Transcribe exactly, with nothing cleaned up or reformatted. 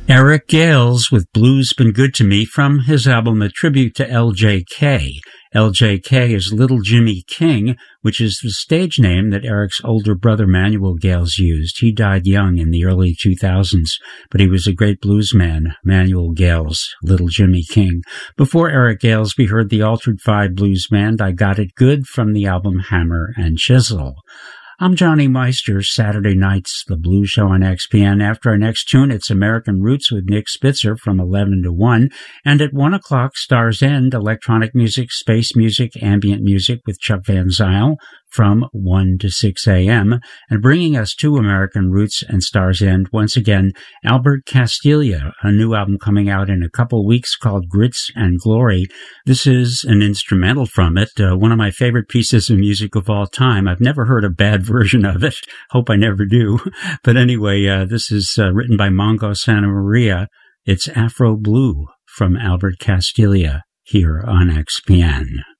Eric Gales with Blues Been Good to Me from his album A Tribute to L J K. L J K is Little Jimmy King, which is the stage name that Eric's older brother Manuel Gales used. He died young in the early two thousands, but he was a great bluesman, Manuel Gales, Little Jimmy King. Before Eric Gales, we heard the Altered Five Blues Band, I Got It Good, from the album Hammer and Chisel. I'm Johnny Meister. Saturday nights, the Blues Show on X P N. After our next tune, it's American Roots with Nick Spitzer from eleven to one. And at one o'clock, Star's End, electronic music, space music, ambient music with Chuck Van Zyl from one to six a.m. And bringing us to American Roots and Star's End, once again, Albert Castiglia, a new album coming out in a couple weeks called Grits and Glory. This is an instrumental from it, uh, one of my favorite pieces of music of all time. I've never heard a bad version of it. Hope I never do. But anyway, uh, this is uh, written by Mongo Santa Maria. It's Afro Blue from Albert Castiglia here on X P N.